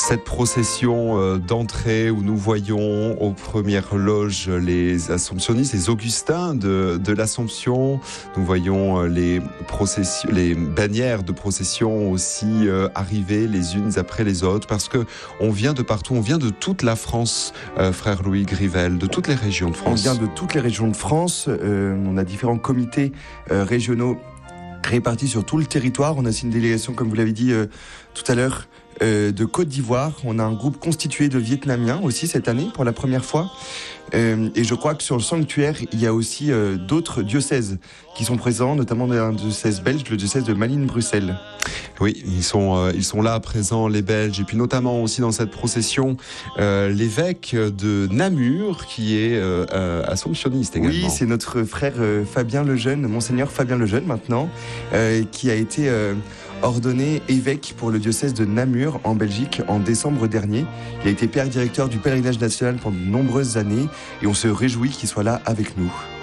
Cette procession d'entrée où nous voyons aux premières loges les assomptionnistes, les augustins de l'Assomption. Nous voyons les bannières de procession aussi arriver les unes après les autres, parce que on vient de partout, on vient de toute la France, frère Louis Grivel, de toutes les régions de France. On vient de toutes les régions de France. On a différents comités régionaux répartis sur tout le territoire. On a aussi une délégation, comme vous l'avez dit tout à l'heure, de Côte d'Ivoire. On a un groupe constitué de Vietnamiens aussi cette année pour la première fois. Et je crois que sur le sanctuaire, il y a aussi d'autres diocèses qui sont présents, notamment un diocèse belge, le diocèse de Malines-Bruxelles. Oui, ils sont là présents, les Belges, et puis notamment aussi dans cette procession l'évêque de Namur qui est assomptionniste également. Oui, c'est notre frère Fabien Lejeune, monseigneur Fabien Lejeune maintenant, qui a été ordonné évêque pour le diocèse de Namur en Belgique en décembre dernier. Il a été père directeur du pèlerinage national pendant de nombreuses années et on se réjouit qu'il soit là avec nous.